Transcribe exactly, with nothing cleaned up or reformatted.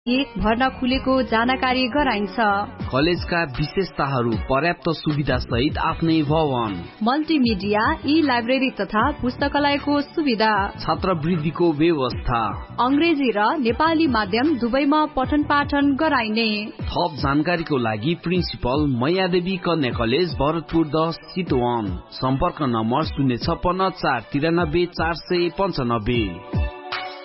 भर्ना खुलेको जानकारी गराइन्छ। कलेजका विशेषताहरू पर्याप्त सुविधा सहित आफ्नै भवन, मल्टिमिडिया, ई लाइब्रेरी तथा पुस्तकालयको सुविधा, छात्रवृत्तिको व्यवस्था, अंग्रेजी र नेपाली माध्यम दुवैमा पठन पाठन गराइने। थप जानकारीको लागि प्रिन्सिपल मैयादेवी कन्या कलेज भरतपुर दस चितवन। सम्पर्क नम्बर शून्य छप्पन्न चार तिरानब्बे चार सय पन्चानब्बे।